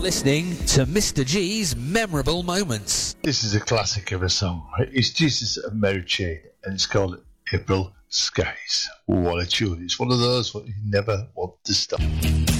listening to Mr. G's Memorable Moments. This is a classic of a song. It's Jesus and Mary Chain, and it's called April Skies. What a tune. It's one of those what you never want to stop.